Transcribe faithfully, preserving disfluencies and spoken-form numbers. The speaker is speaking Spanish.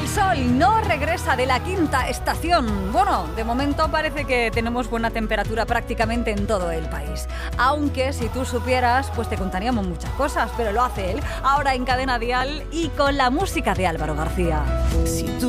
El sol no regresa de la quinta estación. Bueno, de momento parece que tenemos buena temperatura prácticamente en todo el país. Aunque si tú supieras, pues te contaríamos muchas cosas, pero lo hace él, ahora en Cadena Dial y con la música de Álvaro García. Si tú